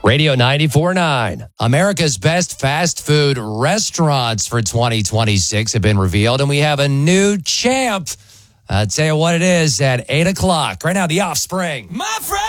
Radio 94.9. America's best fast food restaurants for 2026 have been revealed, and we have a new champ. I'll tell you what it is at 8 o'clock. Right now, The Offspring. My friend.